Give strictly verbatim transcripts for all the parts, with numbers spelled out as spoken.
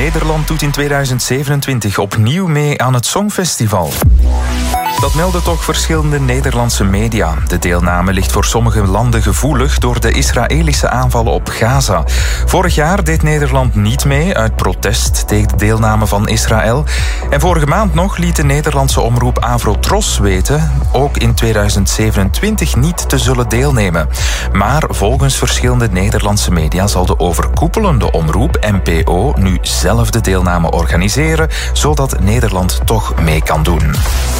Nederland doet in tweeduizend zevenentwintig opnieuw mee aan het Songfestival. Dat melden toch verschillende Nederlandse media. De deelname ligt voor sommige landen gevoelig door de Israëlische aanvallen op Gaza. Vorig jaar deed Nederland niet mee uit protest tegen de deelname van Israël. En vorige maand nog liet de Nederlandse omroep Avrotros weten ook in tweeduizend zevenentwintig niet te zullen deelnemen. Maar volgens verschillende Nederlandse media zal de overkoepelende omroep N P O nu zelf de deelname organiseren, zodat Nederland toch mee kan doen.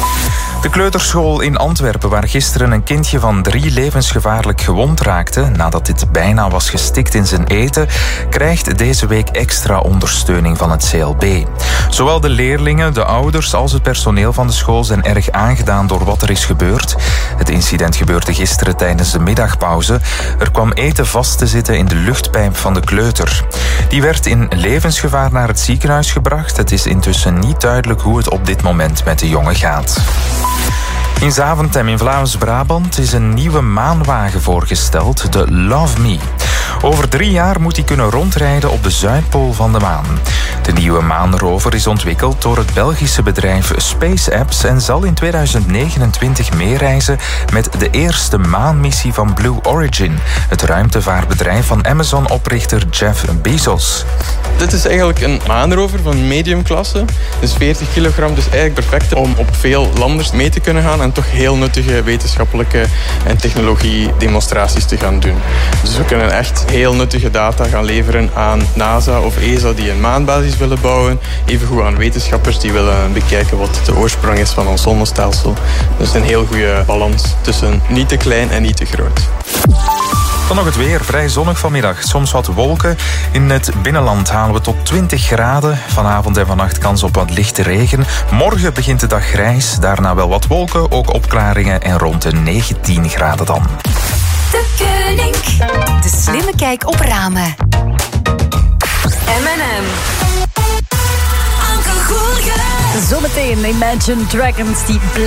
De kleuterschool in Antwerpen, waar gisteren een kindje van drie levensgevaarlijk gewond raakte nadat dit bijna was gestikt in zijn eten, krijgt deze week extra ondersteuning van het C L B. Zowel de leerlingen, de ouders als het personeel van de school zijn erg aangedaan door wat er is gebeurd. Het incident gebeurde gisteren tijdens de middagpauze. Er kwam eten vast te zitten in de luchtpijp van de kleuter. Die werd in levensgevaar naar het ziekenhuis gebracht. Het is intussen niet duidelijk hoe het op dit moment met de jongen gaat. In Zaventem in Vlaams-Brabant is een nieuwe maanwagen voorgesteld, de Love Me. Over drie jaar moet die kunnen rondrijden op de Zuidpool van de maan. De nieuwe maanrover is ontwikkeld door het Belgische bedrijf SpaceApps en zal in tweeduizend negenentwintig meereizen met de eerste maanmissie van Blue Origin, het ruimtevaartbedrijf van Amazon-oprichter Jeff Bezos. Dit is eigenlijk een maanrover van mediumklasse, dus veertig kilogram, dus eigenlijk perfect om op veel landers mee te kunnen gaan en toch heel nuttige wetenschappelijke en technologie demonstraties te gaan doen. Dus we kunnen echt heel nuttige data gaan leveren aan NASA of E S A die een maanbasis willen bouwen, evengoed aan wetenschappers die willen bekijken wat de oorsprong is van ons zonnestelsel. Dus een heel goede balans tussen niet te klein en niet te groot. Dan nog het weer. Vrij zonnig vanmiddag. Soms wat wolken. In het binnenland halen we tot twintig graden. Vanavond en vannacht kans op wat lichte regen. Morgen begint de dag grijs. Daarna wel wat wolken, ook opklaringen en rond de negentien graden dan. De Koning. De slimme kijk op ramen. M en M. Anke Goelje. Zometeen Imagine Dragons die